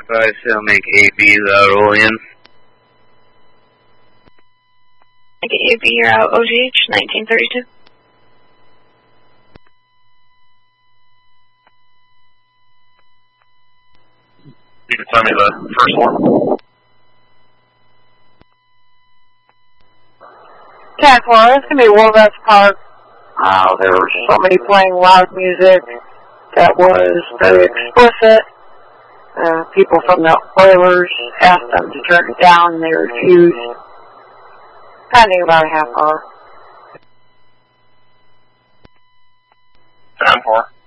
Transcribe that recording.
Wi-Fi, so make AB roll in. Make AB, you're out, OGH, 1932. You can tell me the first one. That's going to be Wolvesque Park. There was somebody playing loud music that was very explicit. People from the Oilers asked them to turn it down, and they refused. Pending about a half hour. 10-4.